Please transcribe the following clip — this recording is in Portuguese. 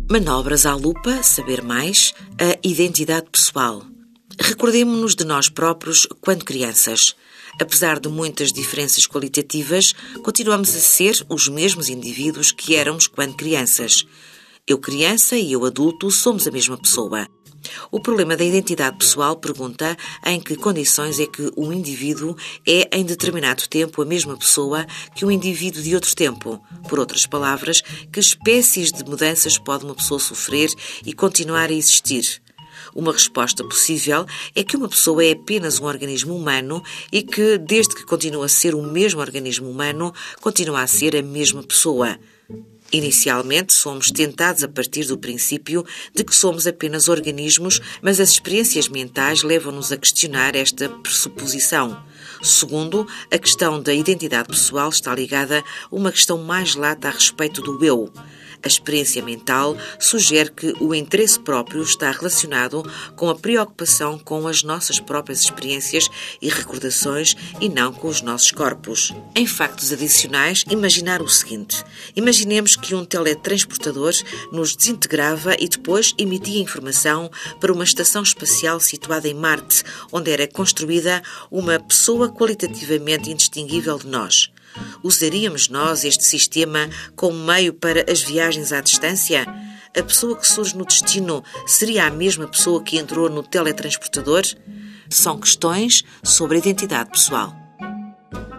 Manobras à lupa, saber mais, a identidade pessoal. Recordemo-nos de nós próprios quando crianças. Apesar de muitas diferenças qualitativas, continuamos a ser os mesmos indivíduos que éramos quando crianças. Eu criança e eu adulto somos a mesma pessoa. O problema da identidade pessoal pergunta em que condições é que um indivíduo é em determinado tempo a mesma pessoa que um indivíduo de outro tempo. Por outras palavras, que espécies de mudanças pode uma pessoa sofrer e continuar a existir? Uma resposta possível é que uma pessoa é apenas um organismo humano e que, desde que continua a ser o mesmo organismo humano, continua a ser a mesma pessoa. Inicialmente, somos tentados a partir do princípio de que somos apenas organismos, mas as experiências mentais levam-nos a questionar esta pressuposição. Segundo, a questão da identidade pessoal está ligada a uma questão mais lata a respeito do eu. A experiência mental sugere que o interesse próprio está relacionado com a preocupação com as nossas próprias experiências e recordações e não com os nossos corpos. Em factos adicionais, imaginar o seguinte. Imaginemos que um teletransportador nos desintegrava e depois emitia informação para uma estação espacial situada em Marte, onde era construída uma pessoa qualitativamente indistinguível de nós. Usaríamos nós este sistema como meio para as viagens à distância? A pessoa que surge no destino seria a mesma pessoa que entrou no teletransportador? São questões sobre a identidade pessoal.